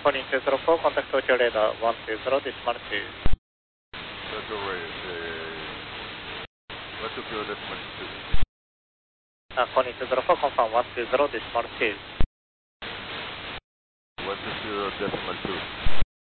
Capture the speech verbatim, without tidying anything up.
Calling two zero four, contact Tokyo radar one two zero decimal two. Tokyo Wave, uh, one two zero decimal two. Uh, calling two zero four, confirm one two zero decimal two. one two zero decimal two.